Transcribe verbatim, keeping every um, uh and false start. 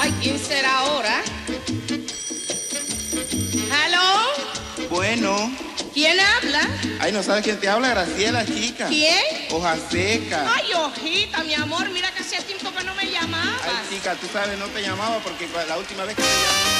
Ay, ¿quién será ahora? ¿Aló? Bueno. ¿Quién habla? Ay, ¿no sabes quién te habla? Graciela, chica. ¿Quién? Hoja seca. Ay, hojita, mi amor, mira que hacía tiempo que no me llamaba. Ay, chica, tú sabes, no te llamaba porque la última vez que te llamé...